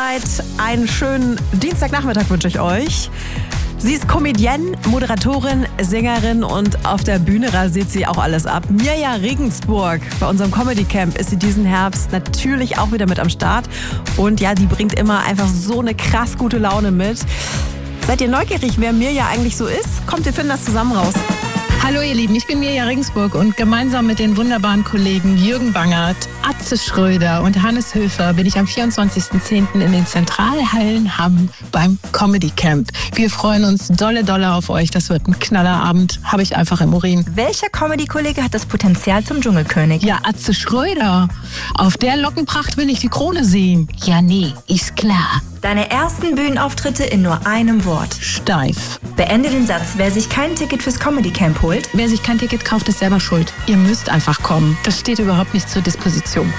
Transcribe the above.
Zeit. Einen schönen Dienstagnachmittag wünsche ich euch. Sie ist Comedienne, Moderatorin, Sängerin und auf der Bühne rasiert sie auch alles ab. Mirja Regensburg. Bei unserem Comedy Camp ist sie diesen Herbst natürlich auch wieder mit am Start. Und ja, die bringt immer einfach so eine krass gute Laune mit. Seid ihr neugierig, wer Mirja eigentlich so ist? Kommt, wir finden das zusammen raus. Hallo ihr Lieben, ich bin Mirja Regensburg und gemeinsam mit den wunderbaren Kollegen Jürgen Bangert, Atze Schröder und Hannes Höfer bin ich am 24.10. in den Zentralhallen Hamm beim Comedy Camp. Wir freuen uns dolle auf euch, das wird ein Knallerabend, habe ich einfach im Urin. Welcher Comedy-Kollege hat das Potenzial zum Dschungelkönig? Ja, Atze Schröder. Auf der Lockenpracht will ich die Krone sehen. Ja, nee, ist klar. Deine ersten Bühnenauftritte in nur einem Wort. Steif. Beende den Satz, wer sich kein Ticket fürs Comedy Camp holt. Wer sich kein Ticket kauft, ist selber schuld. Ihr müsst einfach kommen. Das steht überhaupt nicht zur Disposition.